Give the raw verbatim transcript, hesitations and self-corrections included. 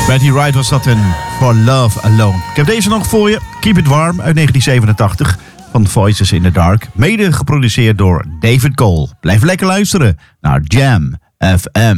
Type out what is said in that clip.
Betty Wright was dat en For Love Alone. Ik heb deze nog voor je. Keep It Warm uit negentien zevenentachtig van Voices in the Dark. Mede geproduceerd door David Cole. Blijf lekker luisteren naar Jam F M.